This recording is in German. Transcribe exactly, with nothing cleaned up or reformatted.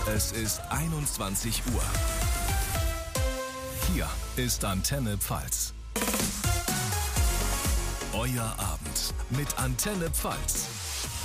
Es ist einundzwanzig Uhr. Hier ist Antenne Pfalz. Euer Abend mit Antenne Pfalz.